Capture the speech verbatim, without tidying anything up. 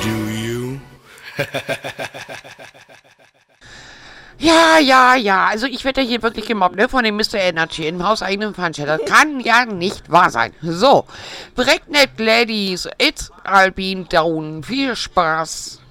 Do you? Ja, ja, ja. Also ich werde ja hier wirklich gemobbt, ne? Von dem Mister Energy im hauseigenen Veranstalter. Das kann ja nicht wahr sein. So. Breakneck Ladies, it's all been down. Viel Spaß.